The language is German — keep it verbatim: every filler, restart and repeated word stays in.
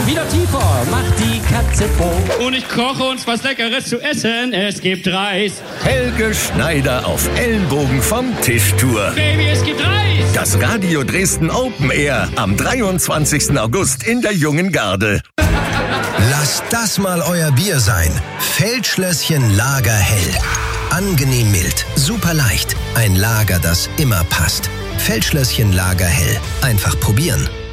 wieder tiefer, macht die Katze froh. Und ich koche uns was Leckeres zu essen, es gibt Reis. Helge Schneider auf Ellenbogen vom Tischtour. Baby, es gibt Reis. Das Radio Dresden Open Air am dreiundzwanzigsten August in der Jungen Garde. Lasst das mal euer Bier sein. Feldschlösschen Lagerhell. Angenehm mild, super leicht. Ein Lager, das immer passt. Feldschlösschen Lagerhell. Einfach probieren.